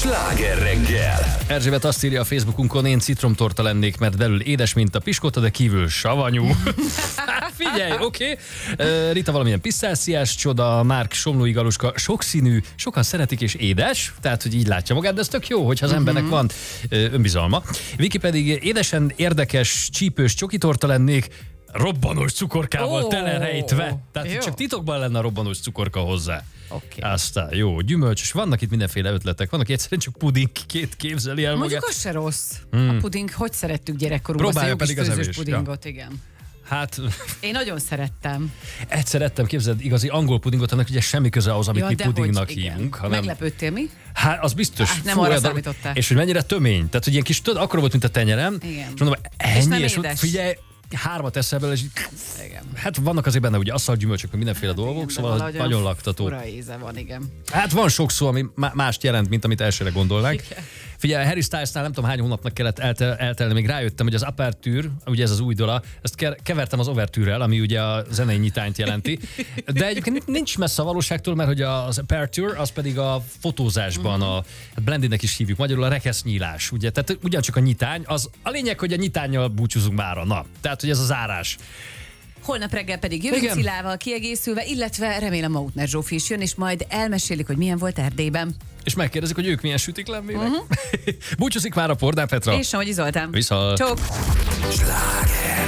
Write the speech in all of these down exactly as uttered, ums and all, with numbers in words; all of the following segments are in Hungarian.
Sláger reggel. Erzsébet azt írja a Facebookunkon, én citromtorta lennék, mert belül édes, mint a piskóta, de kívül savanyú. Figyelj, oké. Okay. Rita valamilyen pisztásziás csoda, Márk Somlói Galuska sokszínű, sokan szeretik és édes, tehát hogy így látja magát, de ez tök jó, hogyha az uh-huh. embernek van önbizalma. Viki pedig édesen, érdekes, csípős csokitorta lennék, robbanós cukorkával oh, telerejtve. Tehát jó. Csak titokban lenne a robbanós cukorka hozzá. Okay. Aztán jó, gyümölcsös, vannak itt mindenféle ötletek, vannak egyszerűen csak pudingként képzeli el magát. Mondjuk az se rossz. Hmm. A puding, hogy szerettük gyerekkorunkban, azt a jó kis főzős pudingot, ja. Igen. Hát... Én nagyon szerettem. Egyszer ettem, képzeld, igazi angol pudingot, annak ugye semmi köze ahhoz, amit ja, mi pudingnak hogy, hívunk. Hanem... Meglepődtél mi? Hát, az biztos. Hát, nem arra számítottál. És hogy mennyire tömény. Tehát, hogy ilyen kis, tudod, akkor volt, mint a tenyerem. Igen. És mondom, ennyi, és, és figyelj, hármat eszel bele, és igen. Hát vannak azért benne ugye asztalgyümölcsök, mindenféle hát dolgok, igen, szóval nagyon laktató. Fura íze van, igen. Hát van sok szó, ami mást jelent, mint amit elsőre gondolnánk. Igen. Figyelj, Harry Stylesnál nem tudom hány hónapnak kellett eltel- eltelni, még rájöttem, hogy az apertűr, ugye ez az új dala, ezt kevertem az overtűrrel, ami ugye a zenei nyitányt jelenti. De egyébként nincs messze a valóságtól, mert hogy az apertűr, az pedig a fotózásban, a hát blendingnek is hívjuk magyarul, a rekesznyílás. Ugye? Tehát ugyancsak a nyitány, az a lényeg, hogy a nyitánnyal búcsúzunk mára. Na, tehát hogy ez az zárás. Holnap reggel pedig jövünk Cilával kiegészülve, illetve remélem Mautner Zsófi is jön, és majd elmesélik, hogy milyen volt Erdélyben. És megkérdezik, hogy ők milyen sütik lennének. Uh-huh. Búcsúzik már a Pordán Petra. És Somogyi Zoltán. Viszont. Csók. Sláger.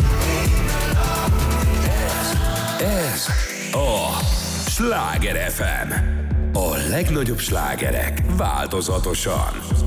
Ez, ez a Sláger ef em. A legnagyobb slágerek változatosan.